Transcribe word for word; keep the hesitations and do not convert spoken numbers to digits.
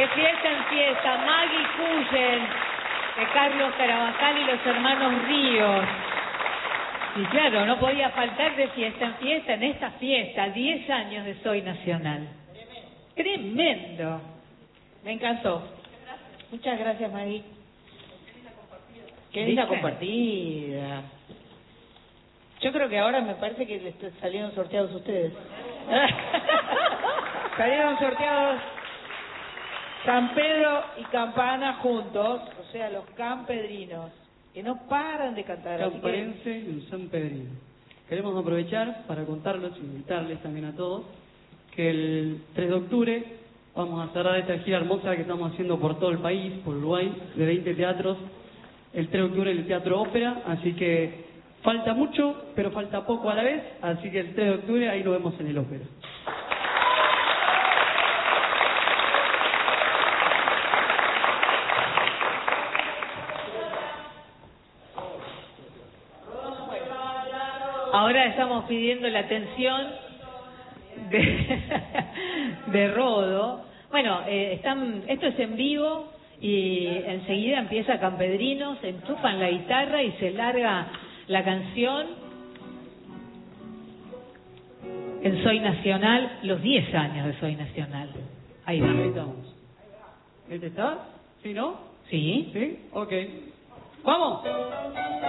De fiesta en fiesta, Maggie Cuyel, de Carlos Carabajal y los hermanos Ríos. Y claro, no podía faltar de fiesta en fiesta en esta fiesta, diez años de Soy Nacional. Tremendo. Me encantó. Muchas gracias, Maggie. Qué linda compartida. Yo creo que ahora me parece que les salieron sorteados ustedes. Salieron sorteados San Pedro y Campana juntos, o sea, los campedrinos, que no paran de cantar. Camparense y San Pedrino. Queremos aprovechar para contarles, invitarles también a todos, que el tres de octubre vamos a cerrar esta gira hermosa que estamos haciendo por todo el país, por Uruguay, de veinte teatros, el tres de octubre en el Teatro Ópera, así que falta mucho, pero falta poco a la vez, así que el tres de octubre ahí lo vemos en el Ópera. Ahora estamos pidiendo la atención de, de Rodo. Bueno, eh, están, esto es en vivo y enseguida empieza Campedrinos, se enchufan la guitarra y se larga la canción en Soy Nacional, los diez años de Soy Nacional. Ahí va. Ahí estamos. ¿Este está? ¿Sí, no? Sí. ¿Sí? Ok. ¡Vamos!